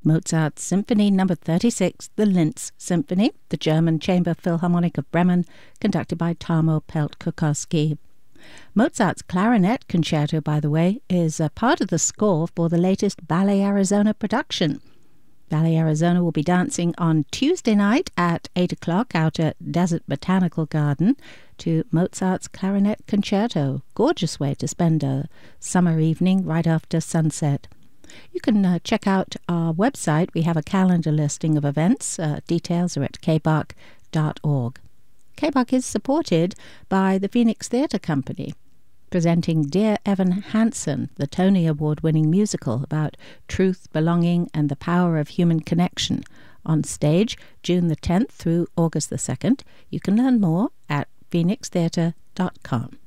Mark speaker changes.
Speaker 1: Mozart's Symphony No. 36, the Linz Symphony, the German Chamber Philharmonic of Bremen, conducted by Tarmo Pelt-Kucharski. Mozart's Clarinet Concerto, by the way, is a part of the score for the latest Ballet Arizona production. Ballet Arizona will be dancing on Tuesday night at 8 o'clock out at Desert Botanical Garden to Mozart's Clarinet Concerto. Gorgeous way to spend a summer evening right after sunset. You can check out our website. We have a calendar listing of events. Details are at kbach.org. KBach is supported by the Phoenix Theatre Company, presenting Dear Evan Hansen, the Tony Award-winning musical about truth, belonging, and the power of human connection, on stage June the 10th through August the 2nd. You can learn more at phoenixtheatre.com.